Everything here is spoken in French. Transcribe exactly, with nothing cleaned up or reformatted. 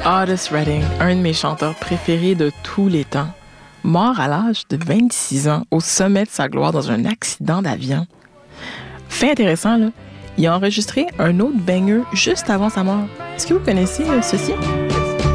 Otis Redding, un de mes chanteurs préférés de tous les temps, mort à l'âge de vingt-six ans au sommet de sa gloire dans un accident d'avion. Fait intéressant, là, il a enregistré un autre banger juste avant sa mort. Est-ce que vous connaissez euh, ceci?